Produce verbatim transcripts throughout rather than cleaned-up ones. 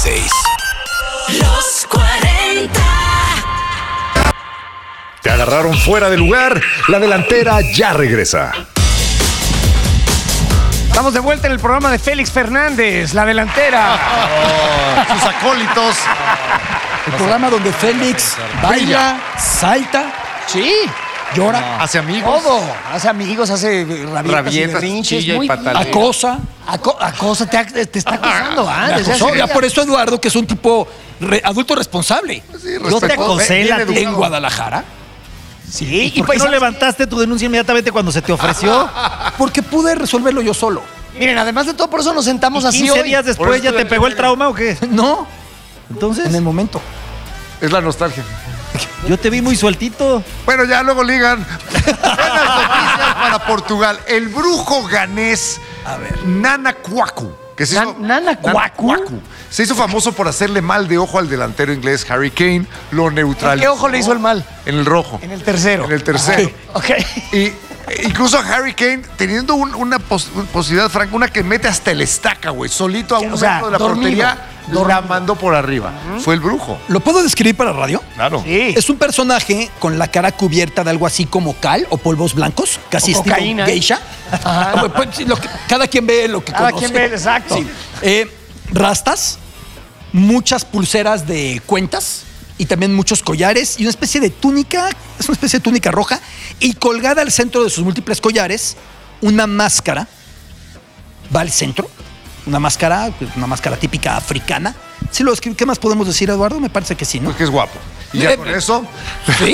seis. Los cuarenta. Te agarraron fuera de lugar. La delantera ya regresa. Estamos de vuelta en el programa de Félix Fernández, La Delantera. Oh, sus acólitos. El programa donde Félix baila, salta, Sí, llora, Hace amigos. todo. Hace amigos, hace rabietas, Rabietas, y berrinches. chilla y Muy patalea. acosa. Aco- acosa, te, ac- te está acosando, ¿ah? Me Desde acosó. hace Ya días. por eso Eduardo, que es un tipo re- adulto responsable. Yo te acosé la- En Guadalajara. Sí, ¿Y por qué no levantaste tu denuncia inmediatamente cuando se te ofreció? Porque pude resolverlo yo solo. Miren, además de todo, por eso nos sentamos ¿Y así quince hoy. días después ya te pegó el trauma o qué? No, Entonces, en el momento. Es la nostalgia. yo te vi muy sueltito. Bueno, ya luego ligan. Buenas noticias para Portugal. El brujo ganés Nana Cuacu. Que se hizo, Nan- Nana Cuacu. Se hizo famoso por hacerle mal de ojo al delantero inglés Harry Kane. Lo ¿En neutralizó. qué ojo le hizo el mal? En el rojo. En el tercero. En el tercero. Ok. Y e incluso a Harry Kane, teniendo un- una pos- posibilidad franca, una que mete hasta el estaca, güey, solito a un O sea, metro de la dormido, portería, dormido. la mandó por arriba. Fue el brujo. ¿Lo puedo describir para radio? Claro. Sí. Es un personaje con la cara cubierta de algo así como cal o polvos blancos, casi O estilo cocaína. geisha. Ajá. Pues, pues, sí, lo que- cada quien ve lo que Cada conoce. quien ve, exacto. Sí. Eh, rastas, muchas pulseras de cuentas y también muchos collares y una especie de túnica, es una especie de túnica roja y colgada al centro de sus múltiples collares, una máscara, va al centro, una máscara, una máscara típica africana. Sí, lo describo. ¿Qué más podemos decir, Eduardo? Me parece que sí, ¿no? Porque es guapo. Y ya Eh, con eso, ¿Sí?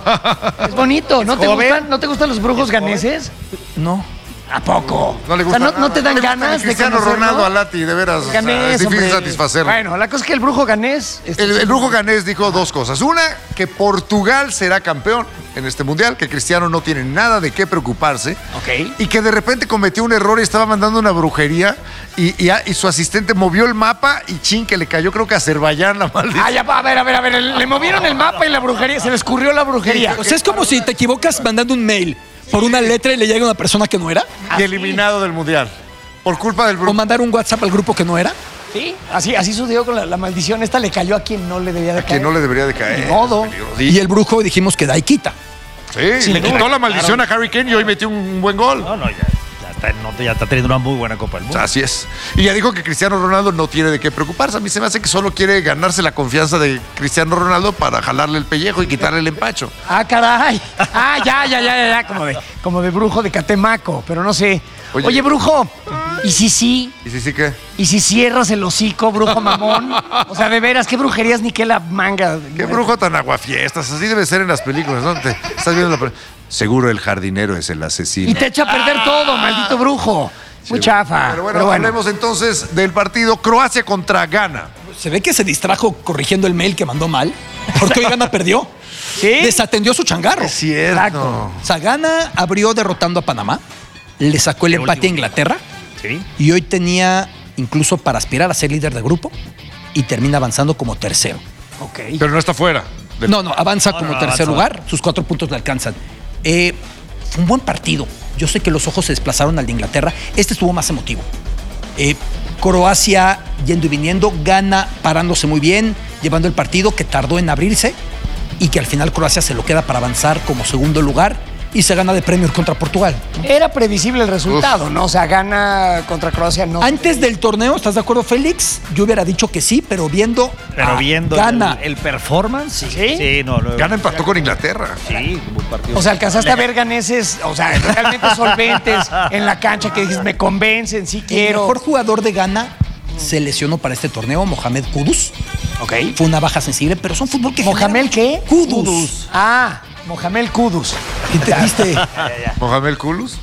Es bonito. ¿No te, joven. gustan, ¿No te gustan los brujos ganeses? No. ¿A poco? no le O sea, gusta ¿no, no te nada. dan le gusta ganas ni de Cristiano conocerlo? Ronaldo a Lati, de veras. o sea, Ganés, es difícil hombre. satisfacerlo. Bueno, la cosa es que el brujo ganés... este, El, el brujo ganés dijo dos cosas. Una, que Portugal será campeón en este mundial, que Cristiano no tiene nada de qué preocuparse. Ok. Y que de repente cometió un error y estaba mandando una brujería y, y a- y su asistente movió el mapa y chin, que le cayó creo que a Azerbaiyán la maldición. Ah, ya, va, a ver, a ver, a ver. Le movieron el mapa y la brujería. Se le escurrió la brujería. O sea, es como si te equivocas mandando un mail por una letra y le llega a una persona que no era. Y eliminado del mundial. Por culpa del O brujo. mandar un WhatsApp al grupo que no era. Sí, así, así sucedió con la, la maldición. Esta le cayó a quien no le debía de Que caer. no le debería de caer. Ni modo. Y el brujo dijimos que da y quita. Sí, Sin le duda. quitó la maldición a Harry Kane y hoy metió un buen gol. No, no, ya, ya, está, no, ya está teniendo una muy buena Copa del Mundo. Así es. Y ya dijo que Cristiano Ronaldo no tiene de qué preocuparse. A mí se me hace que solo quiere ganarse la confianza de Cristiano Ronaldo para jalarle el pellejo y quitarle el empacho. Ah, caray. Ah, ya, ya, ya, ya, ya. Como de, como de brujo de Catemaco, pero no sé. Oye. Oye, brujo, ¿y si sí? ¿Y si sí qué? ¿Y si cierras el hocico, brujo mamón? O sea, de veras, ¿qué brujerías ni qué la manga? ¿Qué brujo tan aguafiestas? Así debe ser en las películas, ¿no? Te- estás viendo la película. Seguro el jardinero es el asesino. Y te echa a perder todo, maldito brujo. Muy chafa. Pero bueno, Pero bueno. hablemos entonces del partido Croacia contra Ghana. Se ve que se distrajo corrigiendo el mail que mandó mal. Porque hoy Gana perdió. ¿Sí? Desatendió su changarro. Es cierto. Exacto. O sea, Gana abrió derrotando a Panamá. Le sacó el empate a Inglaterra. Sí. Y hoy tenía incluso para aspirar a ser líder de grupo. Y termina avanzando como tercero. Ok. Pero no está fuera. Del- No, no, avanza como no, tercer avanza. lugar. Sus cuatro puntos le alcanzan. Eh, fue un buen partido. Yo sé que los ojos se desplazaron al de Inglaterra. Este estuvo más emotivo. Eh, Croacia yendo y viniendo, Gana parándose muy bien, llevando el partido que tardó en abrirse y que al final Croacia se lo queda para avanzar como segundo lugar y se gana de premio contra Portugal. Era previsible el resultado, ¿no? O sea, gana contra Croacia, no. Antes del torneo, ¿estás de acuerdo, Félix? Yo hubiera dicho que sí, pero viendo Pero a viendo Gana. el, el performance, sí. ¿Sí? Sí, no. lo- Ghana empató con Inglaterra. Sí, un partido. O sea, alcanzaste a ver ganeses, o sea, realmente solventes en la cancha que dices, me convencen, sí El quiero. mejor jugador de Ghana se lesionó para este torneo, Mohamed Kudus. Ok. Fue una baja sensible, pero son fútbol que ¿Mohamed genera- qué? Kudus. Ah, Mohamed Kudus. ¿Qué te diste? Mohamed Kudus.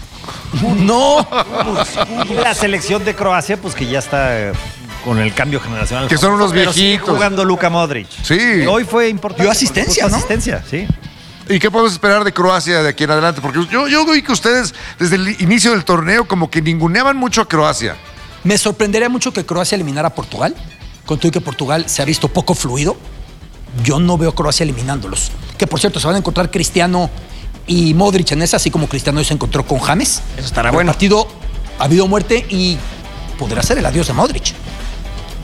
No. Y la selección de Croacia, pues que ya está eh, con el cambio generacional. Que son unos Pero sigue viejitos. jugando Luka Modric. Sí. Y hoy fue importante. Dio asistencia, porque ¿no? puso asistencia, sí. ¿Y qué podemos esperar de Croacia de aquí en adelante? Porque yo, yo vi que ustedes, desde el inicio del torneo, como que ninguneaban mucho a Croacia. Me sorprendería mucho que Croacia eliminara a Portugal. Con todo y que Portugal se ha visto poco fluido, yo no veo a Croacia eliminándolos. Que por cierto, se van a encontrar Cristiano y Modric en esa, así como Cristiano hoy se encontró con James. Eso estará El bueno. partido ha habido muerte y podrá ser el adiós de Modric.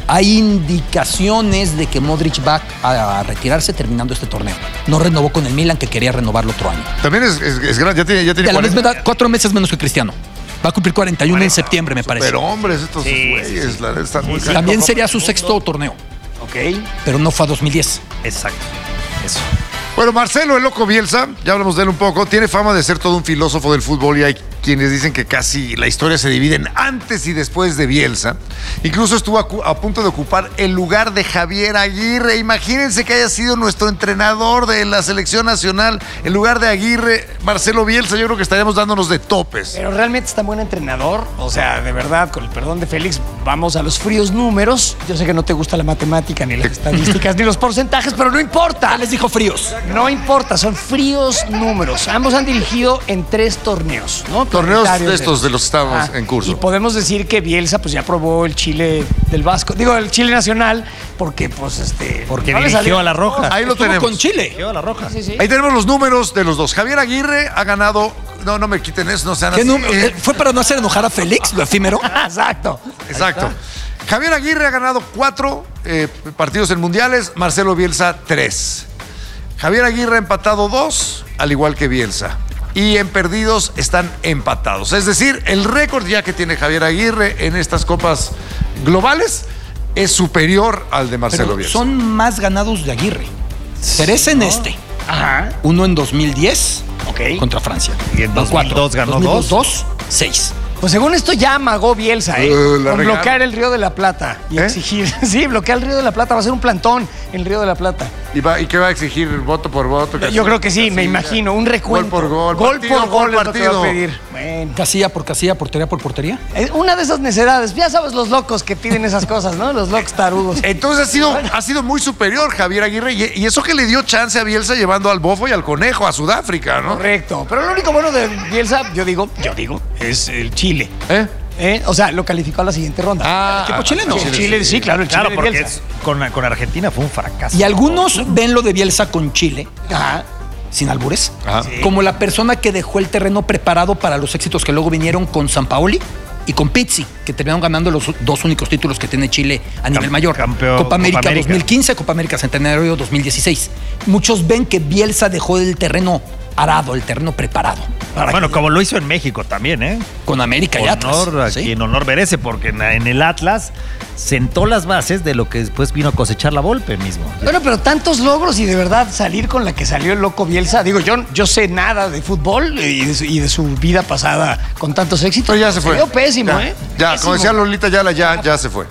Hay indicaciones de que Modric va a retirarse terminando este torneo. No renovó con el Milan, que quería renovar el otro año. También es, es, es grande, ya tiene, ya tiene De la cuarenta. misma edad, cuatro meses menos que Cristiano. Va a cumplir cuarenta y uno en septiembre, me parece. Pero hombres, estos Sí, güeyes, sí, sí. la neta, están muy Sí, También sería su sexto torneo, Ok. pero no fue a dos mil diez. Exacto. Eso. Bueno, Marcelo, el loco Bielsa, ya hablamos de él un poco, tiene fama de ser todo un filósofo del fútbol y hay quienes dicen que casi la historia se divide en antes y después de Bielsa. Incluso estuvo a, cu- a punto de ocupar el lugar de Javier Aguirre. Imagínense que haya sido nuestro entrenador de la selección nacional en lugar de Aguirre, Marcelo Bielsa. Yo creo que estaríamos dándonos de topes. Pero realmente es tan buen entrenador. O sea, de verdad, con el perdón de Félix, vamos a los fríos números. Yo sé que no te gusta la matemática, ni las estadísticas, ni los porcentajes, pero no importa. Ah, les dijo fríos. No importa, son fríos números. Ambos han dirigido en tres torneos, ¿no? Torneos Planetarios de estos, de los que estábamos Ajá. en curso. Y podemos decir que Bielsa pues ya probó el Chile del Vasco, digo, el Chile nacional, porque pues este... Porque no le dirigió salió. a la Roja. Ahí lo Estuvo tenemos. con Chile. Dirigió a la Roja. Sí, sí. Ahí tenemos los números de los dos. Javier Aguirre ha ganado... No, no me quiten eso, no sean ¿Qué así. número? Eh, ¿Fue para no hacer enojar a Félix, lo efímero? Exacto. Exacto. Javier Aguirre ha ganado cuatro eh, partidos en mundiales, Marcelo Bielsa tres. Javier Aguirre ha empatado dos, al igual que Bielsa. Y en perdidos están empatados. Es decir, el récord ya que tiene Javier Aguirre en estas copas globales es superior al de Marcelo Pero Bielsa. son más ganados de Aguirre. Tres en este. Ajá. Uno en dos mil diez Ok. contra Francia. Y en Van dos mil dos ganó dos mil dos. dos, seis. Pues según esto ya amagó Bielsa, ¿eh? Uh, la Con regaron. bloquear el Río de la Plata y ¿Eh? exigir. Sí, bloquear el Río de la Plata. Va a ser un plantón en el Río de la Plata. ¿Y, va- ¿Y qué va a exigir? ¿Voto por voto? Yo creo que sí, me Casilla. imagino. Un recuento. Gol por gol. Gol partido por gol es lo que va partido. a pedir. Bueno. Casilla por casilla, portería por portería. Es una de esas necedades. Ya sabes los locos que piden esas cosas, ¿no? Los locos tarudos. Entonces ha sido, ha sido muy superior Javier Aguirre y, y eso que le dio chance a Bielsa llevando al Bofo y al Conejo a Sudáfrica, ¿no? Correcto. Pero lo único bueno de Bielsa, yo digo, yo digo, es el Chile. ¿Eh? ¿Eh? O sea, lo calificó a la siguiente ronda. Ah, equipo chileno. Sí, el Chile, sí, claro, el Chile Claro, de porque Bielsa. es- con, con Argentina fue un fracaso. Y algunos ven lo de Bielsa con Chile, Ajá. sin albures, Ajá. como la persona que dejó el terreno preparado para los éxitos que luego vinieron con Sampaoli y con Pizzi, que terminaron ganando los dos únicos títulos que tiene Chile a nivel Cam- mayor. campeón, Copa América, Copa América. dos mil quince, Copa América Centenario dos mil dieciséis. Muchos ven que Bielsa dejó el terreno arado, el terreno preparado. para Bueno, que- como lo hizo en México también, ¿eh? con América y Atlas. Honor a ¿sí? quien honor merece, porque en, en el Atlas sentó las bases de lo que después vino a cosechar la Volpe mismo. Bueno, pero tantos logros y de verdad salir con la que salió el loco Bielsa. Digo, yo, yo sé nada de fútbol y de, su, y de su vida pasada con tantos éxitos. Pero ya se fue. vio pésimo, ya, ¿eh? Ya, Pésimo. como decía Lolita Yala, ya, ya se fue.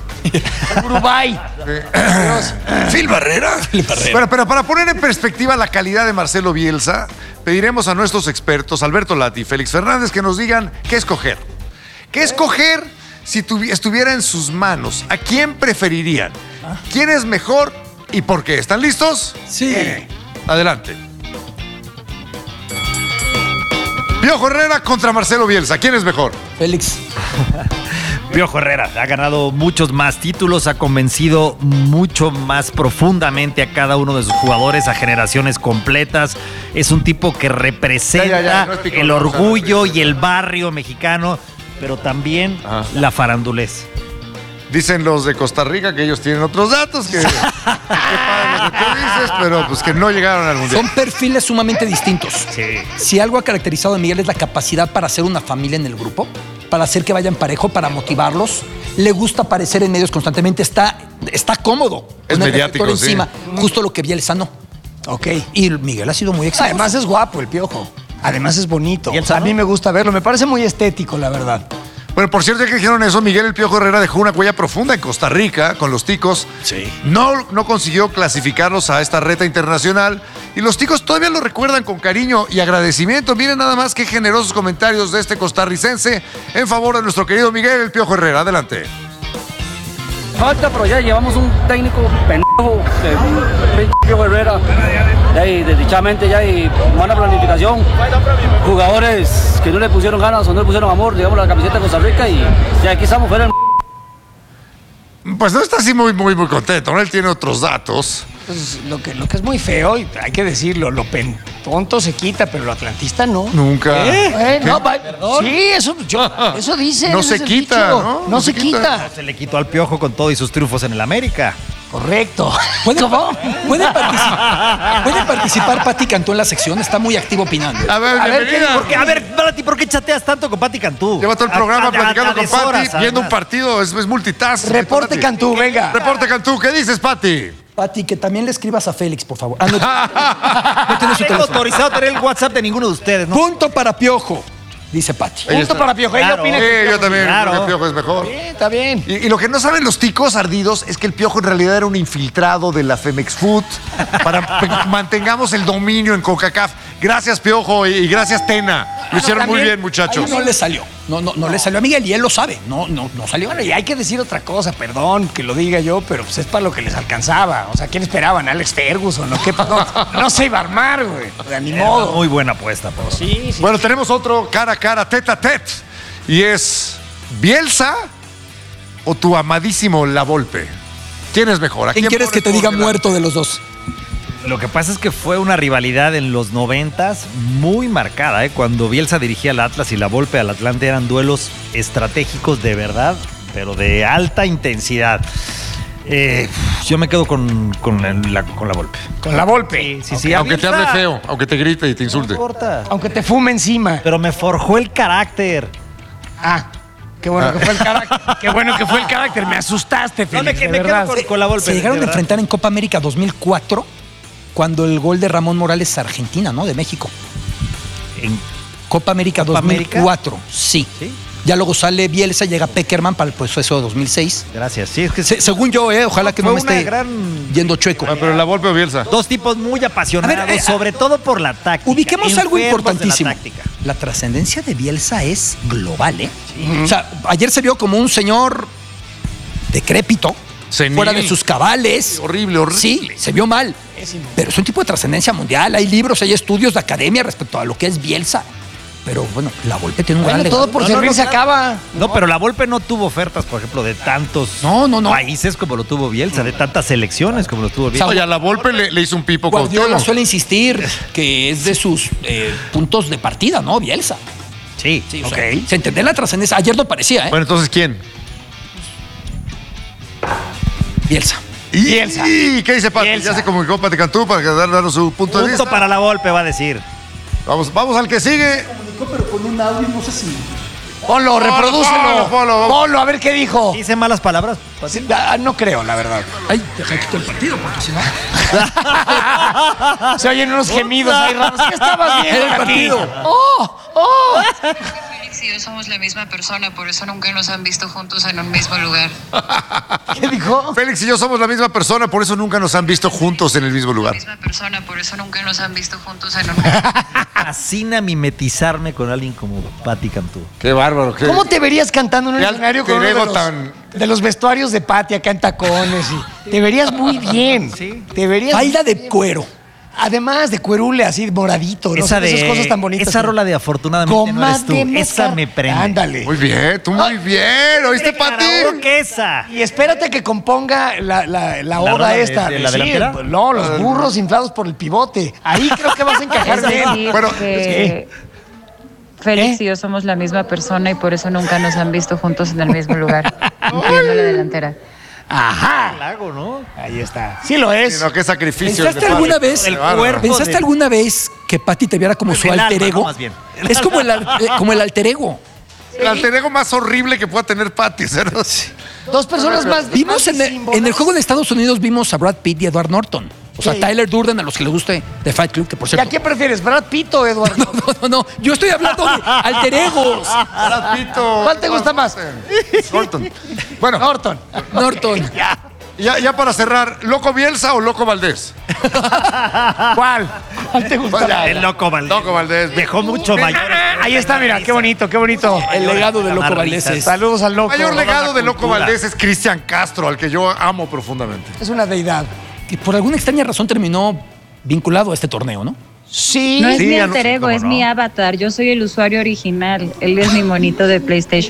Uruguay. Adiós. Phil Barrera. Bueno, pero para poner en perspectiva la calidad de Marcelo Bielsa, pediremos a nuestros expertos, Alberto Lati y Félix Fernández, que nos digan qué escoger. ¿Qué escoger si tuvi- estuviera en sus manos? ¿A quién preferirían? ¿Quién es mejor y por qué? ¿Están listos? Sí. Adelante. Piojo Herrera contra Marcelo Bielsa. ¿Quién es mejor? Félix. Piojo Herrera ha ganado muchos más títulos, ha convencido mucho más profundamente a cada uno de sus jugadores, a generaciones completas. Es un tipo que representa Ya, ya, ya, no es picón, el no, orgullo o sea, no es y el barrio mexicano, pero también Ajá. la farandulez. Dicen los de Costa Rica que ellos tienen otros datos, que, que padre lo que tú dices, pero pues que no llegaron al Mundial. Son perfiles sumamente distintos. Sí. Si algo ha caracterizado a Miguel es la capacidad para hacer una familia en el grupo, para hacer que vayan parejo, para motivarlos. Le gusta aparecer en medios constantemente, está, está cómodo. Es con el mediático, reflector sí. encima, justo lo que Bielsa no. Ok. Y Miguel ha sido muy exitoso. Además es guapo el Piojo. Además es bonito. ¿Y el O sea, a Sano? mí me gusta verlo. Me parece muy estético, la verdad. Bueno, por cierto, ya que dijeron eso, Miguel El Piojo Herrera dejó una huella profunda en Costa Rica con los Ticos. Sí. No, no consiguió clasificarlos a esta reta internacional y los Ticos todavía lo recuerdan con cariño y agradecimiento. Miren nada más qué generosos comentarios de este costarricense en favor de nuestro querido Miguel El Piojo Herrera. Adelante. Falta, pero ya llevamos un técnico pendejo, de Piojo Herrera. Ya y desdichadamente ya hay buena planificación. Jugadores que no le pusieron ganas o no le pusieron amor, digamos, la camiseta de Costa Rica y ya aquí estamos fuera del... Pues no está así muy, muy, muy contento, ¿no? Él tiene otros datos. Pues, lo, que, lo que es muy feo, y hay que decirlo, lo pen- tonto se quita, pero el atlantista no. Nunca. Eh, no, va- sí, eso, yo- eso dice. No ese se es el quita, dicho. ¿no? No, se, quita. Se le quitó al Piojo con todo y sus triunfos en el América. Correcto. ¿Puede, ¿Cómo? puede participar, puede participar Pati Cantú en la sección, está muy activo opinando. A ver, A ver, bienvenida. Porque, a ver, Pati, ¿por qué chateas tanto con Pati Cantú? Lleva todo el A- programa a- a- platicando a con Pati, deshoras, viendo un además. partido, es, es multitask. Reporte Pati. Cantú, venga. Reporte Cantú, ¿qué dices, Pati? Pati, que también le escribas a Félix, por favor. Ah, no, no tiene su Tengo teléfono. autorizado a tener el WhatsApp de ninguno de ustedes, ¿no? Punto para Piojo, dice Pati. Ahí Punto está. para Piojo. Ella Claro. opina Sí, que yo Piojo- también Claro. creo que Piojo es mejor. Bien, está bien. Y, y lo que no saben los ticos ardidos es que el Piojo en realidad era un infiltrado de la Femex Food para que mantengamos el dominio en CONCACAF. Gracias, Piojo, y, y gracias, Tena. Lo hicieron muy también- bien, muchachos. Ahí no le salió. No, no, no le salió a Miguel y él lo sabe. No, no, no salió. Bueno, y hay que decir otra cosa, perdón que lo diga yo, pero pues es para lo que les alcanzaba. O sea, ¿quién esperaban? ¿Alex Ferguson o qué? No, no se iba a armar, güey. O sea, ni Era modo. muy buena apuesta, por Sí, sí. Bueno, tenemos otro cara a cara, tete a tete. Y es Bielsa o tu amadísimo La Volpe. ¿Quién es mejor? ¿A ¿Quién quieres que pones te diga por delante? muerto de los dos? Lo que pasa es que fue una rivalidad en los noventas muy marcada, ¿eh? Cuando Bielsa dirigía al Atlas y la Volpe al Atlante eran duelos estratégicos de verdad, pero de alta intensidad. Eh, yo me quedo con, con, el- la, con la Volpe. Con la Volpe. Sí, sí, a Aunque te Bielsa, hable feo, aunque te grite y te No insulte. importa. Aunque te fume encima. Pero me forjó el carácter. Ah, qué bueno que fue el carácter. Qué bueno que fue el carácter. Me asustaste, No, me, Félix, que- de me quedo verdad. con, con la Volpe. Se llegaron de a verdad. enfrentar en Copa América dos mil cuatro cuando el gol de Ramón Morales a Argentina, ¿no? De México. En- Copa América ¿Copa dos mil cuatro, sí. ¿Sí? Ya luego sale Bielsa, llega Peckerman para el proceso de dos mil seis. Gracias. Sí, es que Se- según yo, eh, ojalá que no Fue me una esté gran- yendo chueco. Ah, pero La Volpe o Bielsa. dos tipos muy apasionados, A ver, eh, sobre todo por la táctica. Ubiquemos algo enfermos de importantísimo. La, táctica. La trascendencia de Bielsa es global, ¿eh? O sea, ayer se vio como un señor decrépito, Senil. fuera de sus cabales. Horrible, horrible. Sí, se vio mal. Pero es un tipo de trascendencia mundial. Hay libros, hay estudios de academia respecto a lo que es Bielsa. Pero bueno, la Volpe tiene un Bueno, gran legado. todo por No, no, servir no, se claro. acaba. No, pero la Volpe no tuvo ofertas, por ejemplo, de tantos No, no, no. países como lo tuvo Bielsa, de tantas selecciones como lo tuvo Bielsa. Oye, a La Volpe le, le hizo un pipo con Guardiola suele insistir que es de sus eh, puntos de partida, ¿no? Bielsa. Sí, Sí, o ok. sea, se entiende la trascendencia. Ayer no parecía, ¿eh? Bueno, entonces, ¿quién? Bielsa. ¿Y Bielsa. ¿Y qué dice Pati? Bielsa. Ya se comunicó Pati Cantú para dar- darnos su punto de Punto vista. para la Volpe, va a decir. Vamos, vamos al que sigue. Pero con un audio, no sé si. Ponlo, reprodúcelo. ponlo, ponlo. Ponlo, a ver qué dijo. ¿Dice malas palabras? Sí, ah, no creo, la verdad. Ay, deja quito el partido porque si no. Se oyen unos gemidos ahí raros. ¿Qué estabas viendo Era el aquí? partido. ¡Oh! ¡Oh! Félix y yo somos la misma persona, por eso nunca nos han visto juntos en un mismo lugar. ¿Qué dijo? Félix y yo somos la misma persona, por eso nunca nos han visto juntos en el mismo La lugar. misma persona, por eso nunca nos han visto juntos en un mismo lugar. Fascina mimetizarme con alguien como Pati Cantú. Qué bárbaro. Qué... ¿Cómo te verías cantando en un Qué escenario alter con uno de ego los, tan- de los vestuarios de Pati acá en tacones? Y te verías muy bien. Sí. Te verías Falda muy de bien. cuero. Además de cuerule así moradito, ¿no? Esa, de, Esas cosas tan bonitas. esa rola de afortunadamente no eres tú. Comadre Esa Mezcal. me prende. Ándale. Muy bien, tú muy bien. ¿Oíste, Pati? Claro que esa. Y espérate que componga la, la, la oda rola de- esta. de la Sí, delantera? no, los burros inflados por el pivote. Ahí creo que vas a encajar Es bien. decir, Bueno, que Félix y yo somos la misma persona y por eso nunca nos han visto juntos en el mismo lugar, incluyendo la delantera. Ajá. Lago, ¿no? Ahí está. Sí lo es. No, qué sacrificio. ¿Pensaste el de alguna Pati. vez? El Qué bárbaro. cuerpo. ¿Pensaste de- alguna vez que Pati te viera como El su alma, alter ego? ¿no? Más bien. Es como el, al- eh, como el alter ego. El alter ego más horrible que pueda tener Pati. ¿Cierto? Dos personas más. Vimos más en el, símbolos. en el juego de Estados Unidos vimos a Brad Pitt y Edward Norton. O sea, Sí. Tyler Durden, a los que les guste de Fight Club, que por ¿Y a cierto. qué prefieres, Brad Pitt o Eduardo? No, no, no, no. Yo estoy hablando de alter egos. Ratito. ¿Cuál te gusta más? Norton. Bueno, Norton. Norton. ya, ya para cerrar, ¿Loco Bielsa o Loco Valdés? ¿Cuál? ¿Cuál te gusta Vaya. más? El loco Valdés. Loco Valdés. Dejó mucho mayor. Ahí está, mira, qué bonito, qué bonito. El legado de Loco Más Valdés risas. es. Saludos al El loco. mayor legado la de Loco cultura. Valdés es Cristian Castro, al que yo amo profundamente. Es una deidad. Que por alguna extraña razón terminó vinculado a este torneo, ¿no? Sí. No es Sí, mi ya no- alter ego, ¿cómo es no? mi avatar. Yo soy el usuario original. Él es mi monito de PlayStation.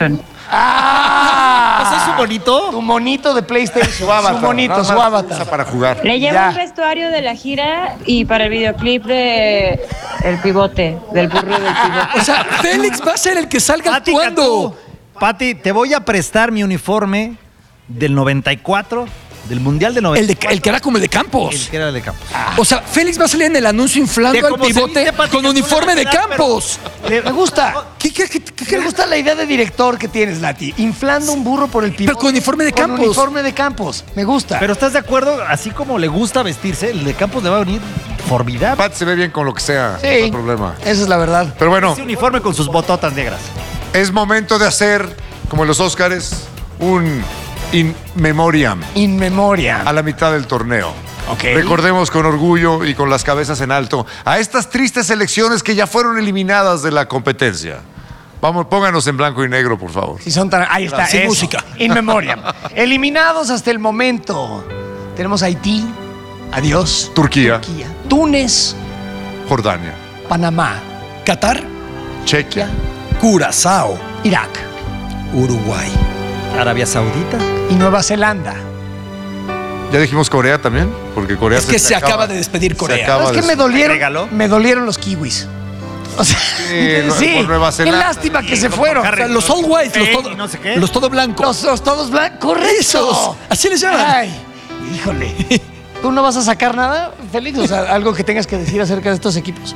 ¡Ah! ¿Pues es su bonito? Tu monito de PlayStation. Su avatar. Su monito, Nada su más avatar. usa para jugar. Le llevo Ya. un vestuario de la gira y para el videoclip de El Pivote, del burro del pivote. O sea, Félix va a ser el que salga Pati actuando. Cantú. Pati, te voy a prestar mi uniforme del noventa y cuatro, del Mundial del noventa El, y de, cuatro. el que era como el de Campos. El que era el de Campos. O sea, Félix va a salir en el anuncio inflando De al cómo se pivote viste Pati con Cantú uniforme de de verdad, Campos. Me gusta. ¿Qué, qué, qué, qué- Me gusta la idea de director que tienes, Lati. Inflando un burro por el pivote. Pero con uniforme de Con Campos. uniforme de Campos. Me gusta. Pero ¿estás de acuerdo? Así como le gusta vestirse, el de Campos le va a venir formidable. Pat se ve bien con lo que sea, sí. no hay problema. Esa es la verdad. Pero bueno, Ese uniforme con sus bototas negras. es momento de hacer, como en los Óscares, un in memoriam In memoria. a la mitad del torneo. Ok. Recordemos con orgullo y con las cabezas en alto a estas tristes selecciones que ya fueron eliminadas de la competencia. Vamos, pónganos en blanco y negro, por favor. Si son tan. Ahí está. Sin eso. música. In memoriam. Eliminados hasta el momento. Tenemos Haití. Adiós. Turquía, Turquía. Túnez. Jordania, Panamá. Qatar, Chequia, Curazao, Irak. Uruguay. Arabia Saudita. Y Nueva Zelanda. ya dijimos Corea también, porque Corea Es que se acaba de despedir Corea. se acaba Es que de- me dolieron. Regaló. Me dolieron los kiwis. O sea, no- sí. por Nueva Qué Zelanda. lástima que Sí, se con fueron. Harry. O sea, los all white, los Ey, todo, no sé qué. los todo blancos. Los, los todos blancos. Correcto. Esos, así les llaman. Ay, híjole. ¿Tú no vas a sacar nada, Félix? O sea, algo que tengas que decir acerca de estos equipos.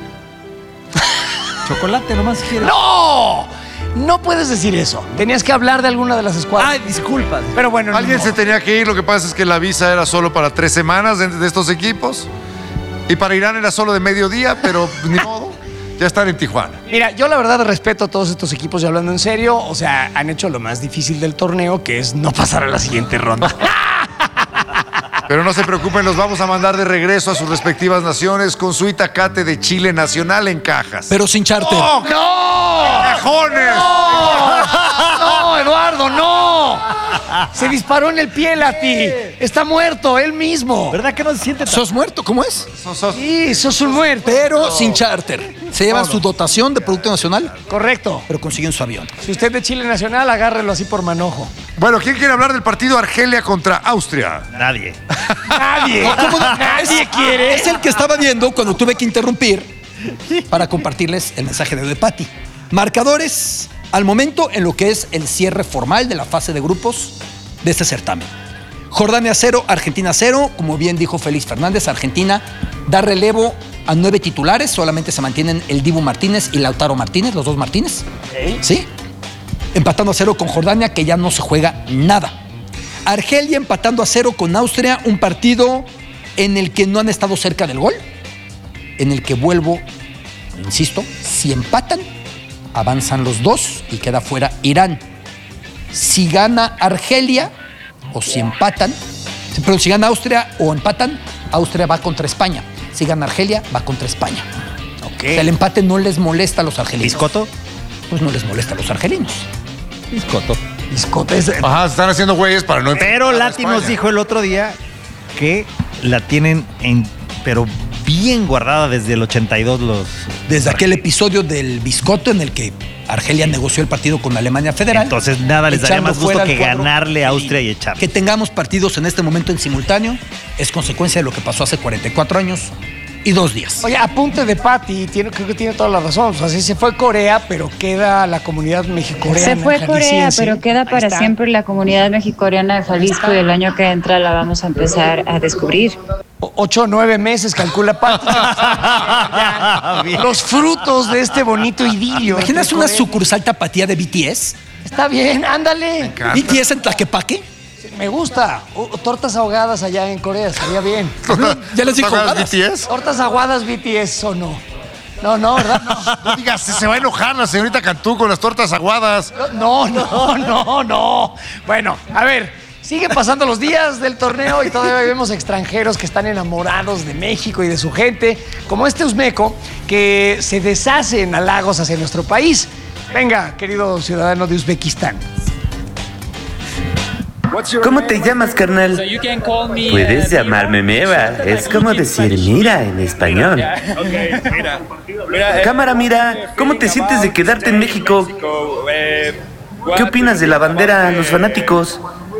Chocolate nomás quiere. ¡No! No puedes decir eso. Tenías que hablar de alguna de las escuadras. Ay, disculpa. Pero bueno, Alguien ni se modo. tenía que ir, lo que pasa es que la visa era solo para tres semanas de, de estos equipos. Y para Irán era solo de mediodía, pero ni modo. Ya están en Tijuana. Mira, yo la verdad respeto a todos estos equipos y hablando en serio, o sea, han hecho lo más difícil del torneo, que es no pasar a la siguiente ronda. Pero no se preocupen, los vamos a mandar de regreso a sus respectivas naciones con su Itacate de Chile nacional en cajas. Pero sin charter. ¡Oh, ¡No! cajones! ¡No, Eduardo, no! Se disparó en el pie, Lati. Está muerto, él mismo. ¿Verdad que no se siente tan... ¿Sos muerto? ¿Cómo es? Sos- sos- Sí, sos un muerto. Pero sin charter. Se llevan su dotación de Producto Nacional, Correcto. pero consiguen su avión. Si usted es de Chile Nacional, agárrelo así por manojo. Bueno, ¿quién quiere hablar del partido Argelia contra Austria? Nadie. Nadie. ¿Cómo no? Nadie Es- quiere. Es el que estaba viendo cuando tuve que interrumpir para compartirles el mensaje de, de Pati. Marcadores al momento en lo que es el cierre formal de la fase de grupos de este certamen. Jordania cero, Argentina cero. Como bien dijo Félix Fernández, Argentina da relevo a nueve titulares. Solamente se mantienen el Dibu Martínez y Lautaro Martínez, los dos Martínez. ¿Sí? Empatando a cero con Jordania, que ya no se juega nada. Argelia empatando a cero con Austria, un partido en el que no han estado cerca del gol, en el que vuelvo, insisto, si empatan, avanzan los dos y queda fuera Irán. Si gana Argelia, o si empatan, pero si gana Austria o empatan, Austria va contra España. Si gana Argelia, va contra España. O sea, el empate no les molesta a los argelinos. ¿Biscoto? Pues no les molesta a los argelinos. Biscoto. Biscote es- Ajá, se están haciendo güeyes para no Pero enfrentar a Lati nos España. dijo el otro día que la tienen en, pero bien guardada desde el ochenta y dos los... Desde aquel episodio del biscoto en el que Argelia negoció el partido con Alemania Federal. Entonces nada les daría echando más gusto fuera que al cuadro ganarle a Austria y argelino. echar. Que tengamos partidos en este momento en simultáneo es consecuencia de lo que pasó hace cuarenta y cuatro años y dos días. Oye, apunte de Pati, tiene, creo que tiene toda la razón. O sea, sí se fue Corea, pero queda la comunidad mexicoreana. Se fue Corea, jalisciense. pero queda Ahí para está. siempre la comunidad mexicoreana de Jalisco y el año que entra la vamos a empezar a descubrir. O- Ocho o nueve meses, calcula Pati. Ya, los frutos de este bonito idilio. ¿Imaginas entre una Corea- sucursal tapatía de B T S? Está bien, ándale. ¿B T S en Tlaquepaque? Me gusta. O- o tortas ahogadas allá en Corea, estaría bien. Ya les dijo ¿Te acuerdas ahogadas. B T S? Tortas aguadas B T S o no. No, no, ¿verdad? No. No digas, se va a enojar la señorita Cantú con las tortas aguadas. No, no, no, no. Bueno, a ver, siguen pasando los días del torneo y todavía vemos extranjeros que están enamorados de México y de su gente, como este uzbeco que se deshace en halagos hacia nuestro país. Venga, querido ciudadano de Uzbekistán. ¿Cómo te llamas, carnal? Puedes llamarme Meva. Es como decir mira en español. Cámara, mira. ¿Cómo te sientes de quedarte en México? ¿Qué opinas de la bandera a los fanáticos?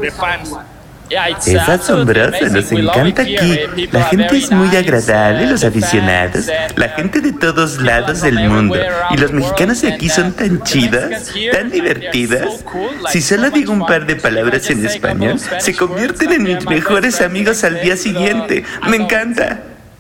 Es asombroso, nos encanta aquí. La gente es muy agradable, los aficionados, la gente de todos lados del mundo. Y los mexicanos de aquí son tan chidas, tan divertidas. Si solo digo un par de palabras en español, se convierten en mis mejores amigos al día siguiente. Me encanta.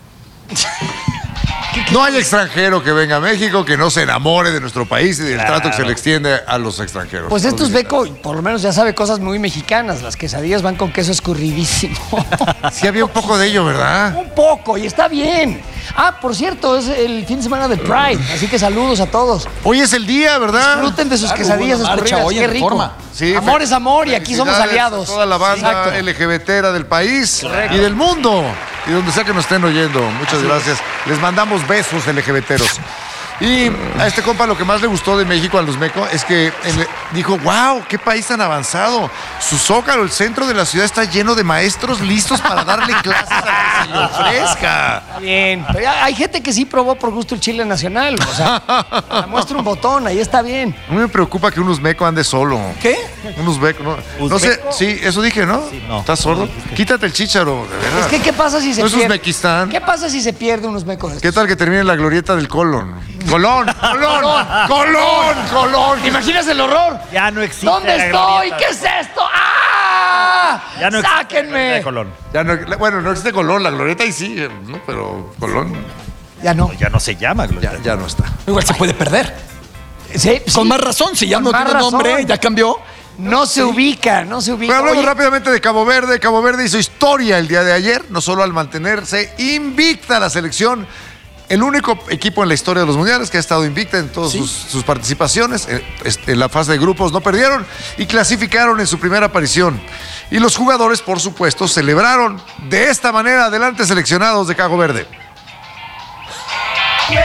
No hay extranjero que venga a México que no se enamore de nuestro país y del Claro. trato que se le extiende a los extranjeros. Pues Los estos Beco, mexicanos. por lo menos ya sabe cosas muy mexicanas. Las quesadillas van con queso escurridísimo. Sí había un poco de ello, ¿verdad? Un poco, y está bien. Ah, por cierto, es el fin de semana del Pride, así que saludos a todos. Hoy es el día, ¿verdad? Disfruten de sus Claro, quesadillas hubo una marcha escurridas. hoy Qué en rico. Reforma. Sí, amor fe- es amor y aquí somos felicidades aliados. a toda la banda Exacto. L G B T del país y del mundo y donde sea que nos estén oyendo. Muchas gracias. Les mandamos besos L G B T eros. Y a este compa lo que más le gustó de México, a los Meco, es que él dijo, wow, qué país tan avanzado. Su zócalo, el centro de la ciudad, está lleno de maestros listos para darle clases a que se le ofrezca. Está bien. Pero ya hay gente que sí probó por gusto el chile nacional. O sea, muestra un botón, ahí está bien. A mí me preocupa que un uzbeco ande solo. ¿Qué? Un uzbeco, ¿no? No sé, sí, eso dije, ¿no? Sí, no. ¿Estás sordo? Quítate el chícharo, de verdad. Es que, ¿qué pasa si se ¿No es pierde? Uzbekistán? ¿Qué pasa si se pierde unos mecos? ¿Qué tal que termine en la glorieta del Colón? ¡Colón! ¡Colón! ¡Colón! ¡Colón! ¿Te imaginas el horror? Ya no existe ¿Dónde la estoy? glorieta. ¿Qué es esto? ¡Ah! Ya no existe la glorieta ¡Sáquenme! de Colón. Ya no, bueno, no existe Colón, la glorieta ahí sigue, ¿no? Pero Colón Ya no. Ya no se llama ya, glorieta. ya no está. Igual se puede perder. Sí, sí. Con más razón, si ya Con no más tiene nombre, razón. ya cambió. No se ubica, no se ubica. Pero hablamos Oye, rápidamente de Cabo Verde. Cabo Verde hizo historia el día de ayer, no solo al mantenerse invicta la selección, el único equipo en la historia de los mundiales que ha estado invicta en todas sus, sus participaciones. En, en la fase de grupos no perdieron y clasificaron en su primera aparición. Y los jugadores, por supuesto, celebraron de esta manera. Adelante, seleccionados de Cabo Verde.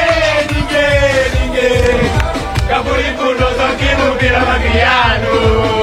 Capuricuno, Toquino, Piramaquiano.